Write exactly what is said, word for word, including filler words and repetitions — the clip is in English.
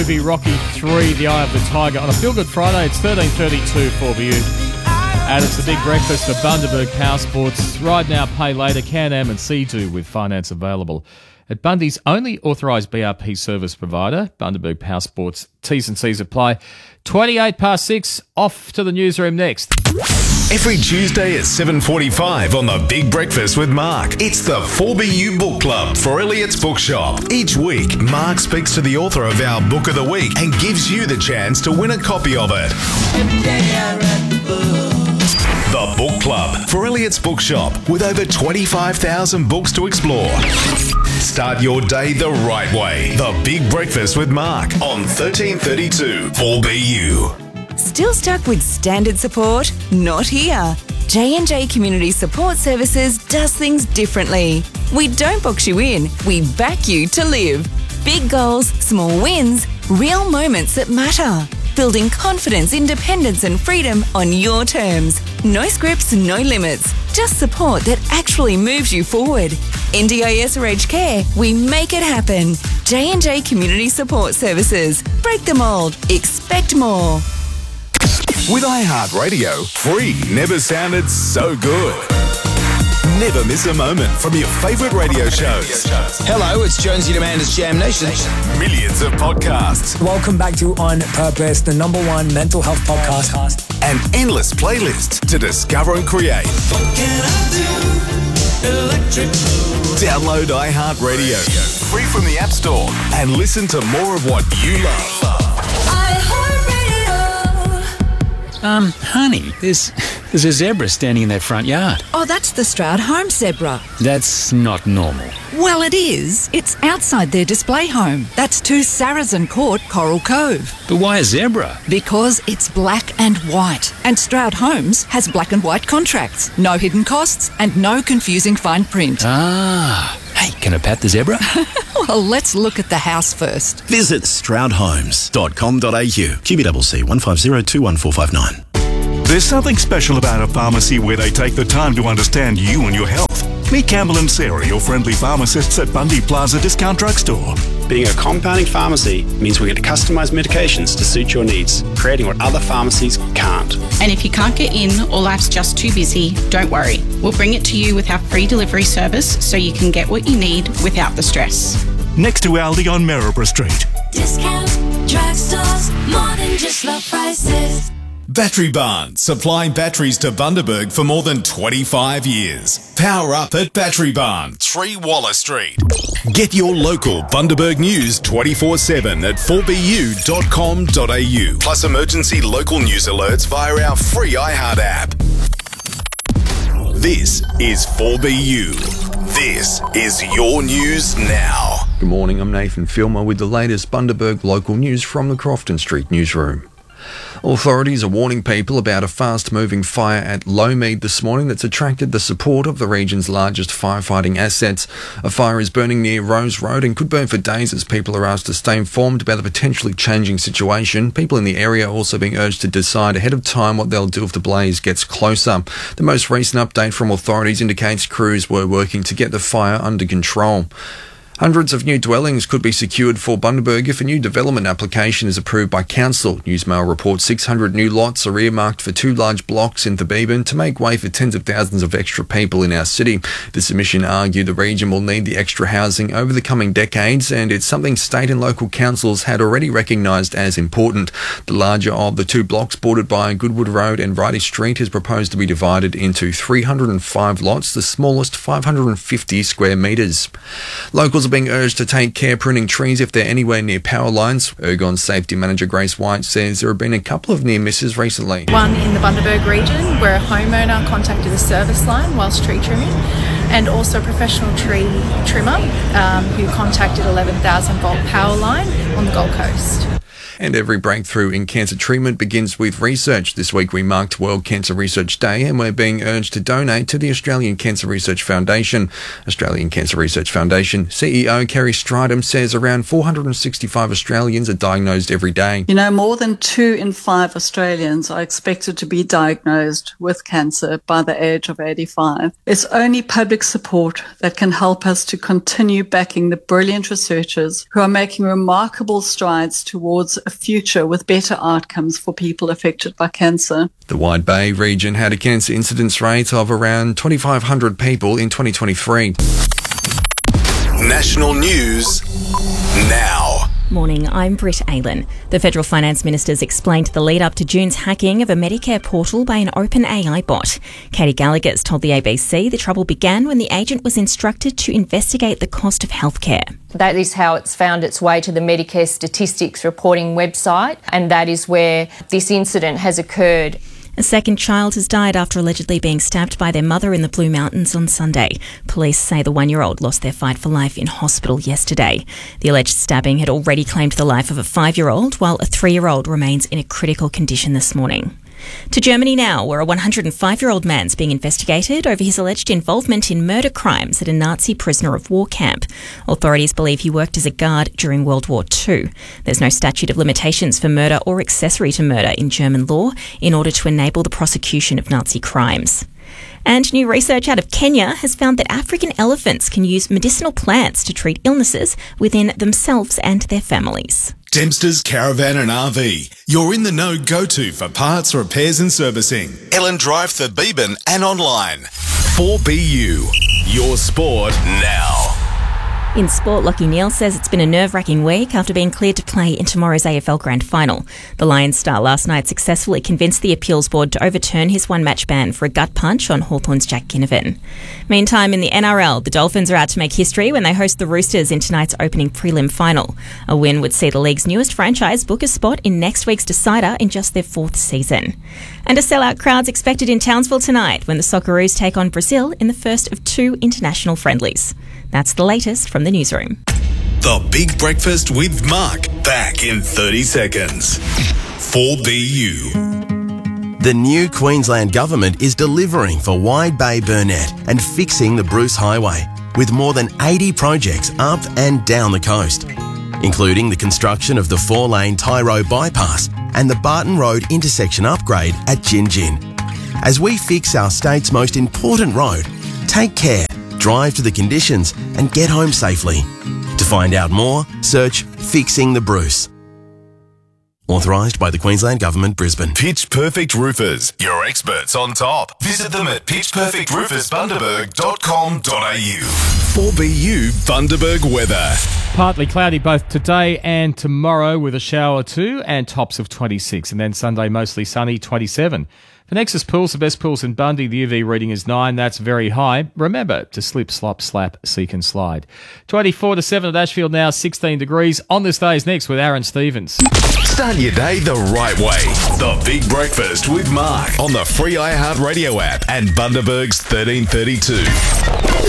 Movie Rocky three, The Eye of the Tiger. On a Feel Good Friday, it's thirteen thirty-two for you. And it's the big breakfast for Bundaberg Power Sports. Ride now, pay later. Can-Am and C-Do with finance available at Bundy's only authorised B R P service provider, Bundaberg Power Sports. T's and C's apply. twenty-eight past six, off to the newsroom next. Every Tuesday at seven forty-five on The Big Breakfast with Mark, it's the four B U Book Club for Elliot's Bookshop. Each week, Mark speaks to the author of our Book of the Week and gives you the chance to win a copy of it. Every day I read the book. The Book Club for Elliot's Bookshop, with over twenty-five thousand books to explore. Start your day the right way. The Big Breakfast with Mark on thirteen thirty-two four B U. Still stuck with standard support? Not here. J and J Community Support Services does things differently. We don't box you in, we back you to live. Big goals, small wins, real moments that matter. Building confidence, independence and freedom on your terms. No scripts, no limits. Just support that actually moves you forward. N D I S or Aged Care, we make it happen. J and J Community Support Services. Break the mould. Expect more. With iHeartRadio, free never sounded so good. Never miss a moment from your favourite radio shows. Hello, it's Jonesy and Amanda's Jam Nation. Millions of podcasts. Welcome back to On Purpose, the number one mental health podcast. And endless playlists to discover and create. What can I do? Electric. Download iHeartRadio, free from the App Store, and listen to more of what you love. Um, honey, there's there's a zebra standing in that front yard. Oh, that's the Stroud Home zebra. That's not normal. Well, it is. It's outside their display home. That's two Saracen Court, Coral Cove. But why a zebra? Because it's black and white. And Stroud Homes has black and white contracts. No hidden costs and no confusing fine print. Ah. Hey, can I pat the zebra? Well, let's look at the house first. Visit stroud homes dot com dot a u. Q B C C one five zero two one four five nine. There's something special about a pharmacy where they take the time to understand you and your health. Meet Campbell and Sarah, your friendly pharmacists at Bundy Plaza Discount Drugstore. Being a compounding pharmacy means we get customised medications to suit your needs, creating what other pharmacies can't. And if you can't get in or life's just too busy, don't worry. We'll bring it to you with our free delivery service so you can get what you need without the stress. Next to Aldi on Maryborough Street. Discount drugstores, more than just low prices. Battery Barn, supplying batteries to Bundaberg for more than twenty-five years. Power up at Battery Barn, three Waller Street. Get your local Bundaberg news twenty-four seven at four b u dot com dot a u. Plus emergency local news alerts via our free iHeart app. This is four B U. This is your news now. Good morning, I'm Nathan Filmer with the latest Bundaberg local news from the Crofton Street newsroom. Authorities are warning people about a fast-moving fire at Lowmead this morning that's attracted the support of the region's largest firefighting assets. A fire is burning near Rose Road and could burn for days as people are asked to stay informed about the potentially changing situation. People in the area are also being urged to decide ahead of time what they'll do if the blaze gets closer. The most recent update from authorities indicates crews were working to get the fire under control. Hundreds of new dwellings could be secured for Bundaberg if a new development application is approved by Council. Newsmail reports six hundred new lots are earmarked for two large blocks in Thebeben to make way for tens of thousands of extra people in our city. The submission argued the region will need the extra housing over the coming decades, and it's something state and local councils had already recognised as important. The larger of the two blocks, bordered by Goodwood Road and Ridley Street, is proposed to be divided into three hundred five lots, the smallest five hundred fifty square metres. Locals are being urged to take care pruning trees if they're anywhere near power lines. Ergon Safety Manager Grace White says there have been a couple of near misses recently. One in the Bundaberg region where a homeowner contacted a service line whilst tree trimming, and also a professional tree trimmer um, who contacted eleven thousand volt power line on the Gold Coast. And every breakthrough in cancer treatment begins with research. This week we marked World Cancer Research Day and we're being urged to donate to the Australian Cancer Research Foundation. Australian Cancer Research Foundation C E O Kerry Stridham says around four hundred sixty-five Australians are diagnosed every day. You know, more than two in five Australians are expected to be diagnosed with cancer by the age of eighty-five. It's only public support that can help us to continue backing the brilliant researchers who are making remarkable strides towards a future with better outcomes for people affected by cancer. The Wide Bay region had a cancer incidence rate of around twenty-five hundred people in twenty twenty-three. National news now. Morning, I'm Britt Aylan. The Federal Finance Minister's explained the lead-up to June's hacking of a Medicare portal by an open A I bot. Katie Gallagher's told the A B C the trouble began when the agent was instructed to investigate the cost of healthcare. That is how it's found its way to the Medicare statistics reporting website, and that is where this incident has occurred. A second child has died after allegedly being stabbed by their mother in the Blue Mountains on Sunday. Police say the one-year-old lost their fight for life in hospital yesterday. The alleged stabbing had already claimed the life of a five-year-old, while a three-year-old remains in a critical condition this morning. To Germany now, where a one hundred five-year-old man's being investigated over his alleged involvement in murder crimes at a Nazi prisoner of war camp. Authorities believe he worked as a guard during World War Two. There's no statute of limitations for murder or accessory to murder in German law in order to enable the prosecution of Nazi crimes. And new research out of Kenya has found that African elephants can use medicinal plants to treat illnesses within themselves and their families. Dempster's Caravan and R V. You're in the know go-to for parts, repairs and servicing. Ellen Drive, Thurbeban and online. four B U. Your sport now. In sport, Lachie Neale says it's been a nerve-wracking week after being cleared to play in tomorrow's A F L Grand Final. The Lions star last night successfully convinced the appeals board to overturn his one-match ban for a gut punch on Hawthorn's Jack Ginnivan. Meantime, in the N R L, the Dolphins are out to make history when they host the Roosters in tonight's opening prelim final. A win would see the league's newest franchise book a spot in next week's decider in just their fourth season. And a sellout crowd's expected in Townsville tonight when the Socceroos take on Brazil in the first of two international friendlies. That's the latest from the newsroom. The Big Breakfast with Mark. Back in thirty seconds. four B U. The new Queensland Government is delivering for Wide Bay Burnett and fixing the Bruce Highway, with more than eighty projects up and down the coast, including the construction of the four-lane Tyro bypass and the Barton Road intersection upgrade at Gin Gin. As we fix our state's most important road, take care, drive to the conditions and get home safely. To find out more, search Fixing the Bruce. Authorised by the Queensland Government, Brisbane. Pitch Perfect Roofers, your experts on top. Visit them at pitch perfect roofers bundaberg dot com dot a u. four B U Bundaberg weather. Partly cloudy both today and tomorrow with a shower or two and tops of twenty-six. And then Sunday mostly sunny, twenty-seven. For Nexus Pools, the best pools in Bundy, the U V reading is nine. That's very high. Remember to slip, slop, slap, seek and slide. twenty-four to seven at Ashfield now, sixteen degrees. On This Day is next with Aaron Stevens. Start your day the right way. The Big Breakfast with Mark on the free iHeartRadio app and Bundaberg's thirteen thirty-two.